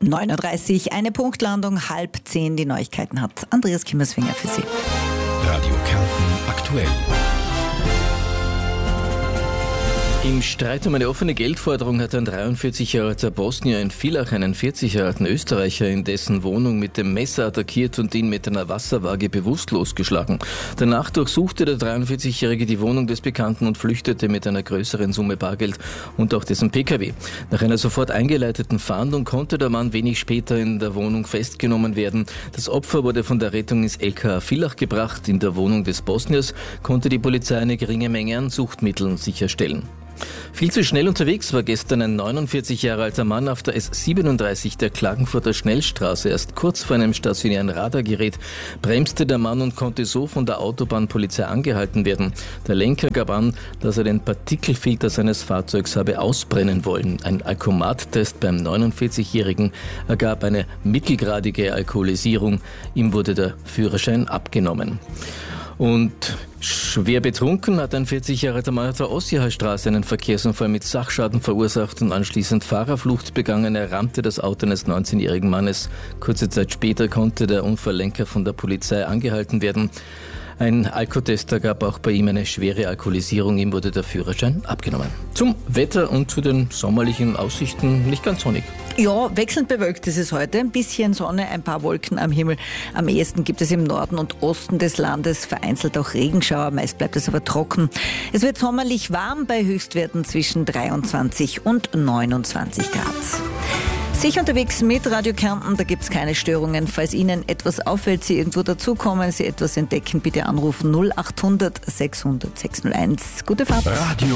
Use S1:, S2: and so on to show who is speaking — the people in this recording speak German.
S1: 9.30 Uhr, eine Punktlandung, 9:30 die Neuigkeiten hat Andreas Kimmerswinger für Sie.
S2: Radio Kärnten aktuell.
S3: Im Streit um eine offene Geldforderung hat ein 43 Jahre alter Bosnier in Villach einen 40 Jahre alten Österreicher in dessen Wohnung mit dem Messer attackiert und ihn mit einer Wasserwaage bewusstlos geschlagen. Danach durchsuchte der 43-Jährige die Wohnung des Bekannten und flüchtete mit einer größeren Summe Bargeld und auch dessen Pkw. Nach einer sofort eingeleiteten Fahndung konnte der Mann wenig später in der Wohnung festgenommen werden. Das Opfer wurde von der Rettung ins LKA Villach gebracht. In der Wohnung des Bosniers konnte die Polizei eine geringe Menge an Suchtmitteln sicherstellen. Viel zu schnell unterwegs war gestern ein 49 Jahre alter Mann auf der S37 der Klagenfurter Schnellstraße. Erst kurz vor einem stationären Radargerät bremste der Mann und konnte so von der Autobahnpolizei angehalten werden. Der Lenker gab an, dass er den Partikelfilter seines Fahrzeugs habe ausbrennen wollen. Ein Alkomattest beim 49-Jährigen ergab eine mittelgradige Alkoholisierung. Ihm wurde der Führerschein abgenommen. Und schwer betrunken hat ein 40 Jahre alter Mann auf der Ossiacher einen Verkehrsunfall mit Sachschaden verursacht und anschließend Fahrerflucht begangen. Er rammte das Auto eines 19-jährigen Mannes. Kurze Zeit später konnte der Unfalllenker von der Polizei angehalten werden. Ein Alkotest ergab auch bei ihm eine schwere Alkoholisierung. Ihm wurde der Führerschein abgenommen. Zum Wetter und zu den sommerlichen Aussichten nicht ganz sonnig.
S1: Ja, wechselnd bewölkt ist es heute. Ein bisschen Sonne, ein paar Wolken am Himmel. Am ehesten gibt es im Norden und Osten des Landes vereinzelt auch Regenschauer. Meist bleibt es aber trocken. Es wird sommerlich warm bei Höchstwerten zwischen 23 und 29 Grad. Sicher unterwegs mit Radio Kärnten, da gibt es keine Störungen. Falls Ihnen etwas auffällt, Sie irgendwo dazukommen, Sie etwas entdecken, bitte anrufen 0800 600 601. Gute Fahrt.
S2: Radio